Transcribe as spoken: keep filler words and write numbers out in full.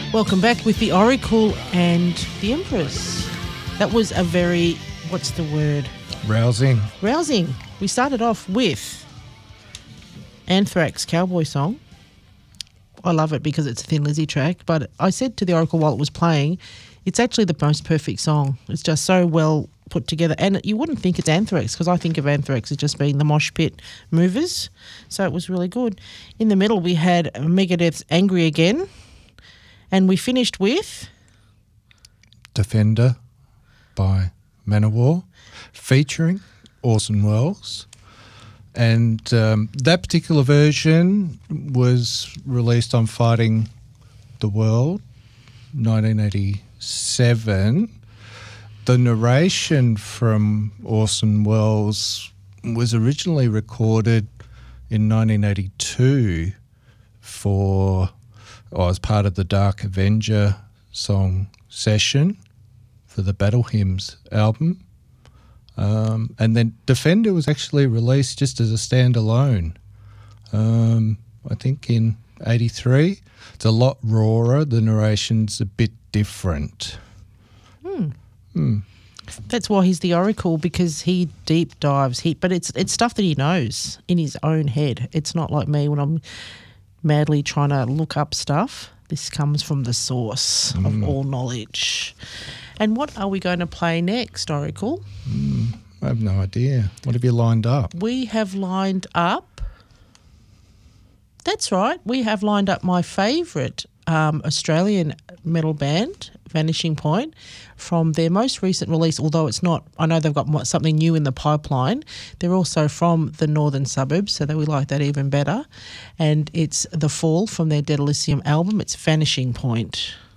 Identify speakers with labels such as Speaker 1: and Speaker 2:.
Speaker 1: Welcome back with the Oracle and the Empress. That was a very, what's the word?
Speaker 2: Rousing.
Speaker 1: Rousing. We started off with Anthrax Cowboy Song. I love it because it's a Thin Lizzy track, but I said to the Oracle while it was playing, it's actually the most perfect song. It's just so well put together. And you wouldn't think it's Anthrax, because I think of Anthrax as just being the mosh pit movers. So it was really good. In the middle, we had Megadeth's Angry Again. And we finished with
Speaker 2: Defender by Manowar, featuring Orson Welles. And um, that particular version was released on Fighting the World, nineteen eighty-seven. The narration from Orson Welles was originally recorded in nineteen eighty-two for... I was part of the Dark Avenger song session for the Battle Hymns album. Um, and then Defender was actually released just as a standalone, um, I think in eighty-three. It's a lot rawer. The narration's a bit different.
Speaker 1: Hmm.
Speaker 2: Hmm.
Speaker 1: That's why he's the Oracle, because he deep dives. He, but it's it's stuff that he knows in his own head. It's not like me when I'm madly trying to look up stuff. This comes from the source mm. of all knowledge. And what are we going to play next, Oracle?
Speaker 2: Mm, I have no idea. What have you lined up?
Speaker 1: We have lined up... That's right. We have lined up my favourite um, Australian metal band, Vanishing Point, from their most recent release, although it's not, I know they've got something new in the pipeline. They're also from the northern suburbs, so that we like that even better. And it's The Fall from their Dead Elysium album. It's Vanishing Point.